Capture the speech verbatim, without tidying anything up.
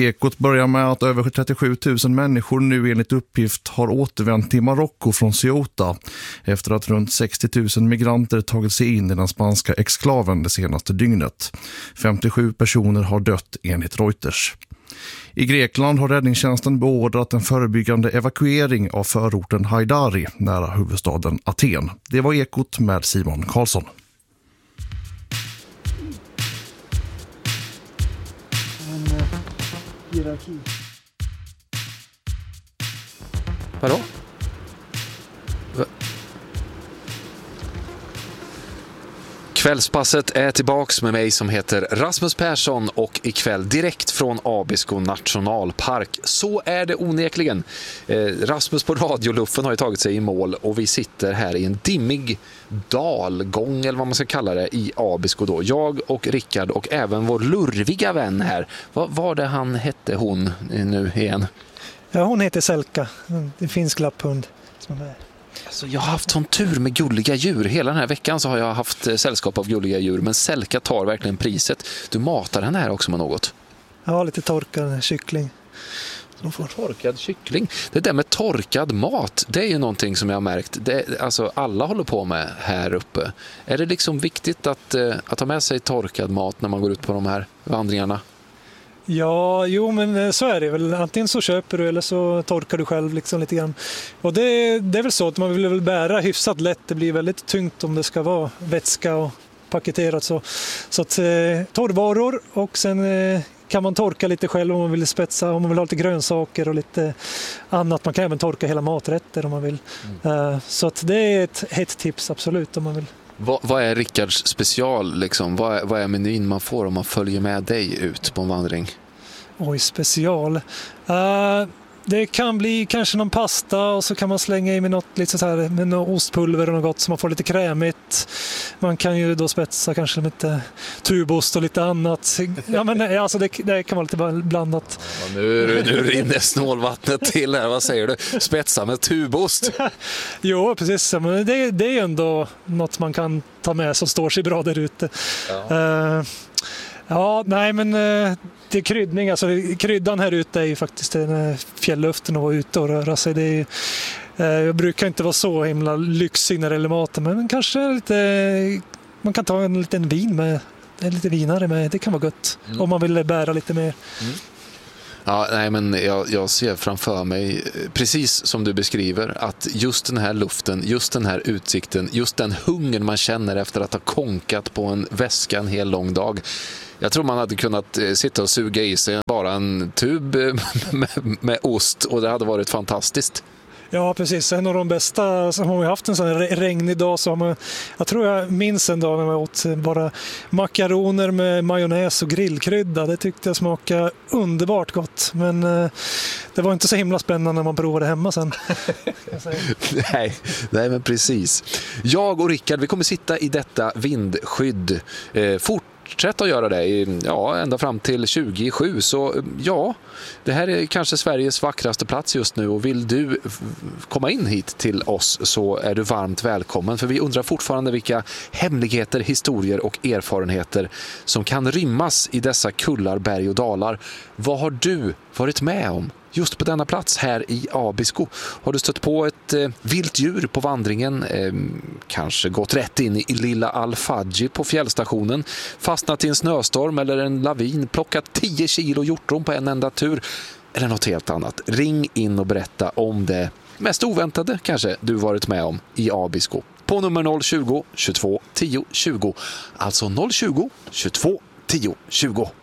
Ekot börjar med att över trettiosju tusen människor nu enligt uppgift har återvänt till Marocko från Ceuta efter att runt sextio tusen migranter tagit sig in i den spanska exklaven det senaste dygnet. femtiosju personer har dött enligt Reuters. I Grekland har räddningstjänsten beordrat en förebyggande evakuering av förorten Haidari nära huvudstaden Aten. Det var Ekot med Simon Karlsson. Hierarki. Vadå? Va? Kvällspasset är tillbaks med mig som heter Rasmus Persson och ikväll direkt från Abisko nationalpark. Så är det onekligen. Eh, Rasmus på radioluffen har ju tagit sig i mål och vi sitter här i en dimmig dalgång eller vad man ska kalla det i Abisko då. Jag och Rickard och även vår lurviga vän här. Vad var det han hette hon nu igen? Ja, hon heter Selka. En finsk lapphund som är. Alltså, jag har haft sån tur med gulliga djur. Hela den här veckan så har jag haft eh, sällskap av gulliga djur. Men Selka tar verkligen priset. Du matar henne här också med något. Ja, lite torkad kyckling. De får torkad kyckling. Det där med torkad mat, det är ju någonting som jag har märkt. Det, alltså alla håller på med här uppe. Är det liksom viktigt att, eh, att ha med sig torkad mat när man går ut på de här vandringarna? Ja, jo men så är det väl. Antingen så köper du eller så torkar du själv liksom lite grann. Och det, det är väl så att man vill väl bära hyfsat lätt. Det blir väldigt tungt om det ska vara vätska och paketerat så. Så att eh, torrvaror och sen eh, kan man torka lite själv om man vill spetsa, om man vill ha lite grönsaker och lite annat. Man kan även torka hela maträtter om man vill. Mm. Uh, så att det är ett hett tips absolut om man vill. Vad, vad är Rickards special liksom? Vad är, vad är menyn man får om man följer med dig ut på en vandring? Oj, special. Uh, det kan bli kanske någon pasta och så kan man slänga i med något lite så här med något ostpulver och något gott så man får lite krämigt. Man kan ju då spetsa kanske lite tubost och lite annat. Ja men alltså det, det kan vara lite blandat. Ja, nu, nu rinner snålvattnet till här. Vad säger du? Spetsa med tubost. Jo, precis. Men det, det är ändå något man kan ta med som står sig bra där ute. Ja. Uh, Ja, nej men det är kryddning. Alltså, kryddan här ute är ju faktiskt den fjällluften och vara ute och röra sig. Det är ju, jag brukar inte vara så himla lyxig när det gäller maten, men kanske lite, man kan ta en liten vin med, lite vinare med. Det kan vara gott mm. om man vill bära lite mer. Mm. Ja, nej men jag, jag ser framför mig, precis som du beskriver, att just den här luften, just den här utsikten, just den hungern man känner efter att ha konkat på en väska en hel lång dag. Jag tror man hade kunnat sitta och suga i sig bara en tub med, med ost och det hade varit fantastiskt. Ja, precis. En av de bästa som har vi haft en sån här regnig dag så har man, jag tror jag minns en dag när man åt bara makaroner med majonnäs och grillkrydda. Det tyckte jag smakade underbart gott. Men eh, det var inte så himla spännande när man provade hemma sen. nej, nej, men precis. Jag och Rickard, vi kommer sitta i detta vindskydd eh, fort. Fortsätta att göra det i, ja, ända fram till tjugosju. Så ja, det här är kanske Sveriges vackraste plats just nu och vill du komma in hit till oss så är du varmt välkommen. För vi undrar fortfarande vilka hemligheter, historier och erfarenheter som kan rymmas i dessa kullar, berg och dalar. Vad har du varit med om? Just på denna plats här i Abisko. Har du stött på ett eh, vilt djur på vandringen? Eh, kanske gått rätt in i lilla Al-Fadji på fjällstationen. Fastnat i en snöstorm eller en lavin. Plockat tio kilo hjortron på en enda tur. Eller något helt annat. Ring in och berätta om det mest oväntade kanske du varit med om i Abisko. På nummer noll tjugo, tjugotvå, tio, tjugo. Alltså noll tjugo, tjugotvå, tio, tjugo.